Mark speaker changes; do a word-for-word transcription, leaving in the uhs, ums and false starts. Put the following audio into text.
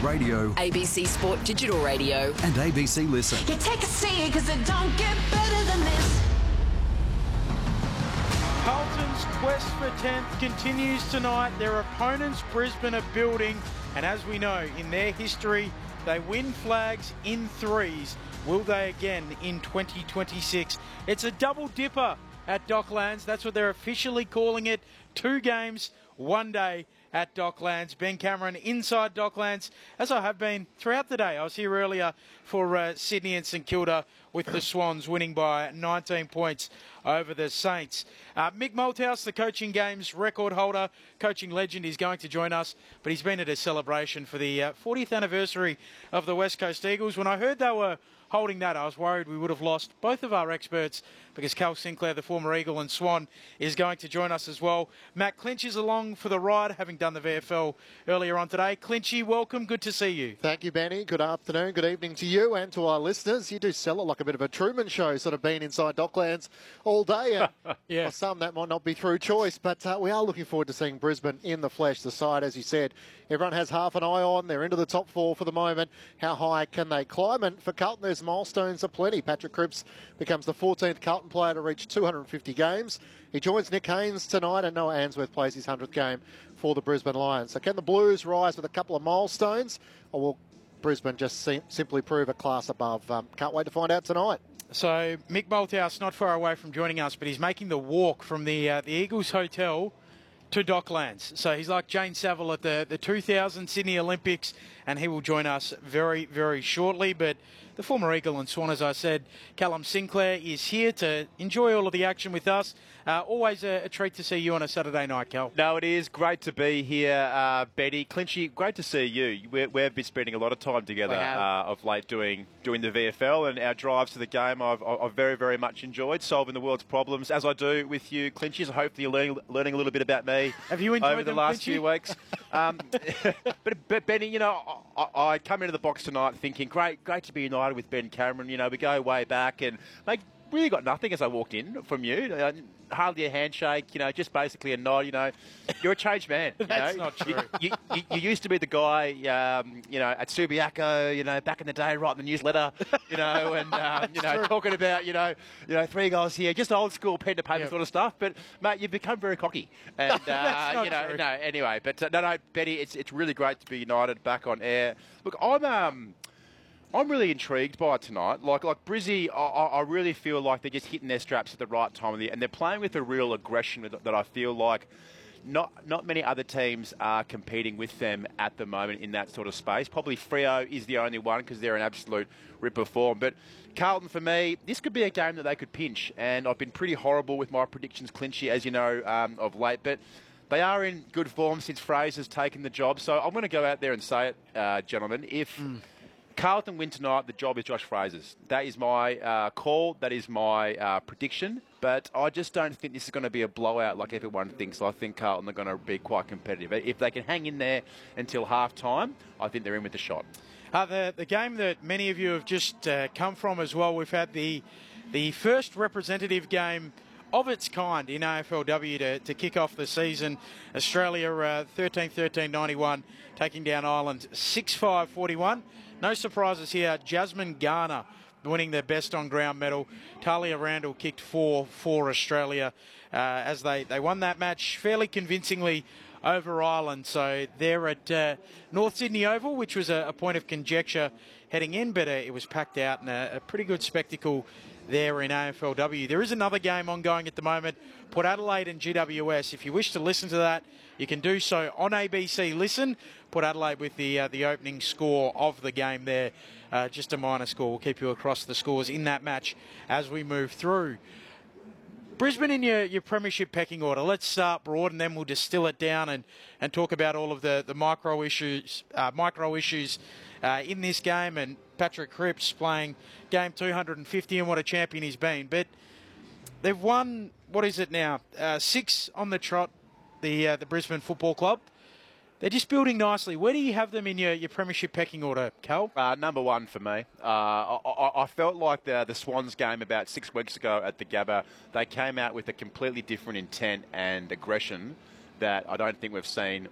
Speaker 1: Radio,
Speaker 2: A B C Sport Digital Radio,
Speaker 1: and A B C Listen.
Speaker 3: You take a seat because it don't get better than this.
Speaker 4: Carlton's quest for tenth continues tonight. Their opponents, Brisbane, are building, and as we know, in their history, they win flags in threes. Will they again in twenty twenty-six? It's a double dipper at Docklands. That's what they're officially calling it. Two games, one day at Docklands. Ben Cameron inside Docklands, as I have been throughout the day. I was here earlier for uh, Sydney and St Kilda with the Swans winning by nineteen points over the Saints. Uh, Mick Malthouse, the Coaching Games record holder, coaching legend, is going to join us, but he's been at a celebration for the uh, fortieth anniversary of the West Coast Eagles. When I heard they were holding that, I was worried we would have lost both of our experts, because Cal Sinclair, the former Eagle and Swan, is going to join us as well. Matt Clinch is along for the ride, having done the V F L earlier on today. Clinchy, welcome. Good to see you.
Speaker 5: Thank you, Benny. Good afternoon, good evening to you and to our listeners. You do sell it like a bit of a Truman Show, sort of been inside Docklands all day. And
Speaker 4: yeah.
Speaker 5: For some, that might not be through choice, but uh, we are looking forward to seeing Brisbane in the flesh. The side, as you said, everyone has half an eye on. They're into the top four for the moment. How high can they climb? And for Carlton, there's milestones aplenty. Patrick Cripps becomes the fourteenth Carlton player to reach two hundred fifty games. He joins Nick Haynes tonight, and Noah Answorth plays his hundredth game for the Brisbane Lions. So can the Blues rise with a couple of milestones, or will Brisbane just sim- simply prove a class above? Um, can't wait to find out tonight.
Speaker 4: So Mick Malthouse not far away from joining us, but he's making the walk from the uh, the Eagles Hotel to Docklands. So he's like Jane Saville at the, the two thousand Sydney Olympics, and he will join us very, very shortly. But the former Eagle and Swan, as I said, Callum Sinclair, is here to enjoy all of the action with us. Uh, always a, a treat to see you on a Saturday night, Cal.
Speaker 6: No, it is great to be here, uh, Betty. Clinchy, great to see you. We're, we've been spending a lot of time together uh, of late doing doing the V F L, and our drives to the game I've, I've very, very much enjoyed, solving the world's problems, as I do with you, Clinchy. So hopefully you're learning, learning a little bit about me.
Speaker 4: Have you enjoyed
Speaker 6: over the
Speaker 4: them,
Speaker 6: last
Speaker 4: Clinchy?
Speaker 6: few weeks? Um, but, but, Benny, you know, I, I come into the box tonight thinking, great, great to be united with Ben Cameron. You know, we go way back, and mate, really got nothing as I walked in from you. Uh, hardly a handshake, you know, just basically a nod. You know, you're a changed man. You
Speaker 4: That's
Speaker 6: know?
Speaker 4: not true.
Speaker 6: You, you, you, you used to be the guy, um, you know, at Subiaco, you know, back in the day, writing the newsletter, you know, and um, you know,
Speaker 4: true.
Speaker 6: talking about, you know, you know, three goals here, just old school pen to paper
Speaker 4: Yep.
Speaker 6: sort of stuff. But mate, you've become very cocky, and uh,
Speaker 4: That's not
Speaker 6: you know,
Speaker 4: true.
Speaker 6: no, anyway. But uh, no, no, Betty, it's it's really great to be united back on air. Look, I'm um. I'm really intrigued by it tonight. Like, like Brizzy, I, I really feel like they're just hitting their straps at the right time of the year, and they're playing with a real aggression that I feel like not not many other teams are competing with them at the moment in that sort of space. Probably Freo is the only one because they're an absolute rip of form. But Carlton, for me, this could be a game that they could pinch, and I've been pretty horrible with my predictions, Clinchy, as you know, um, of late. But they are in good form since Fraser's taken the job. So I'm going to go out there and say it, uh, gentlemen. If mm. Carlton win tonight, the job is Josh Fraser's. That is my uh, call. That is my uh, prediction. But I just don't think this is going to be a blowout like everyone thinks. I think Carlton are going to be quite competitive. If they can hang in there until half-time, I think they're in with the shot.
Speaker 4: Uh, the, the game that many of you have just uh, come from as well, we've had the, the first representative game of its kind in A F L W to, to kick off the season. Australia uh, thirteen thirteen ninety-one, taking down Ireland six five forty-one. No surprises here. Jasmine Garner winning their best on ground medal. Talia Randall kicked four for Australia uh, as they, they won that match fairly convincingly over Ireland. So they're at uh, North Sydney Oval, which was a, a point of conjecture heading in, but uh, it was packed out and a, a pretty good spectacle there in A F L W. There is another game ongoing at the moment, Port Adelaide and G W S. If you wish to listen to that, you can do so on A B C Listen. Port Adelaide with the uh, the opening score of the game there. Uh, just a minor score. We'll keep you across the scores in that match as we move through. Brisbane in your, your premiership pecking order. Let's start broad and then we'll distill it down and, and talk about all of the, the micro issues uh, micro issues uh, in this game, and Patrick Cripps playing game two hundred fifty and what a champion he's been. But they've won, what is it now, uh, six on the trot, the uh, the Brisbane Football Club. They're just building nicely. Where do you have them in your, your premiership pecking order, Cal?
Speaker 6: Uh, number one for me. Uh, I, I, I felt like the, the Swans game about six weeks ago at the Gabba, they came out with a completely different intent and aggression that I don't think we've seen